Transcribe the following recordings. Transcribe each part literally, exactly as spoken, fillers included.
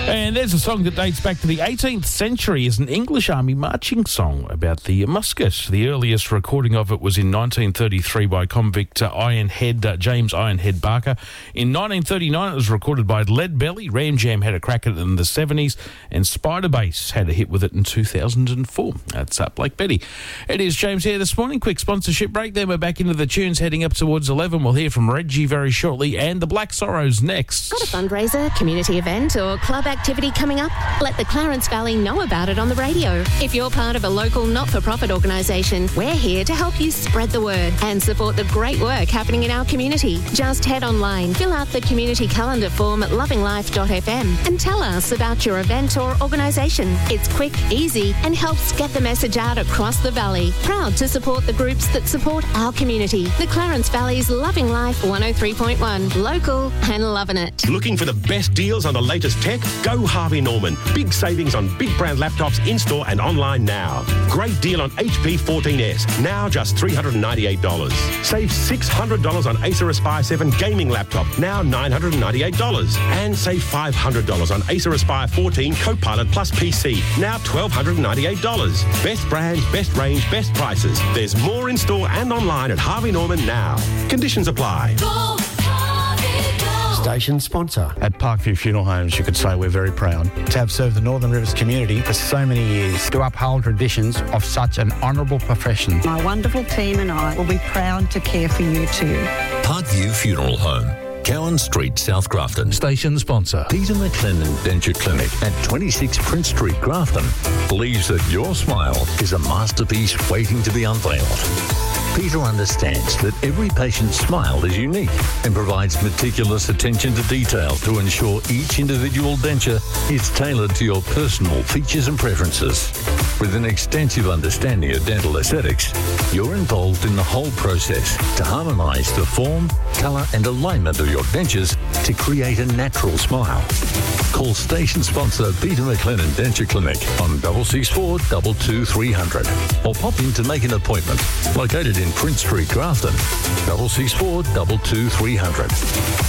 And there's a song that dates back to the eighteenth century. It's an English Army marching song about the musket. The earliest recording of it was in nineteen thirty-three by convict uh, Ironhead, uh, James Ironhead Barker. In nineteen thirty-nine, it was recorded by Lead Belly. Ram Jam had a crack at it in the seventies, and Spider Bass had a hit with it in two thousand four. That's up, Blake Betty. It is James here this morning. Quick sponsorship break. Then we're back into the tunes heading up towards eleven. We'll hear from Reggie very shortly, and the Black Sorrows next. Got a fundraiser, community event or club activity coming up? Let the Clarence Valley know about it on the radio. If you're part of a local not-for-profit organisation, we're here to help you spread the word and support the great work happening in our community. Just head online, fill out the community calendar form at loving life dot f m and tell us about your event or organisation. It's quick, easy and helps get the message out across the valley. Proud to support the groups that support our community. The Clarence Valley's Loving Life one oh three point one. Local and loving it. Looking for the best deals on the latest tech? Go Harvey Norman. Big savings on big brand laptops in-store and online now. Great deal on H P fourteen S, now just three hundred ninety-eight dollars. Save six hundred dollars on Acer Aspire seven gaming laptop, now nine hundred ninety-eight dollars. And save five hundred dollars on Acer Aspire fourteen Copilot Plus P C, now one thousand two hundred ninety-eight dollars. Best brands, best range, best prices. There's more in-store and online at Harvey Norman now. Conditions apply. Go, Harvey, go. Station sponsor. At Parkview Funeral Homes, you could say we're very proud to have served the Northern Rivers community for so many years, to uphold traditions of such an honourable profession. My wonderful team and I will be proud to care for you too. Parkview Funeral Home, Cowan Street, South Grafton. Station sponsor. Peter McLennan Denture Clinic at twenty-six Prince Street, Grafton, believes that your smile is a masterpiece waiting to be unveiled. Peter understands that every patient's smile is unique and provides meticulous attention to detail to ensure each individual denture is tailored to your personal features and preferences. With an extensive understanding of dental aesthetics, you're involved in the whole process to harmonise the form, colour and alignment of your dentures to create a natural smile. Call station sponsor Peter McLennan Denture Clinic on double six four two two three hundred or pop in to make an appointment. Located in Prince Street, Grafton, double six four two two three hundred.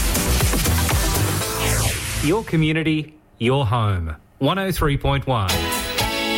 Your community, your home. one oh three point one.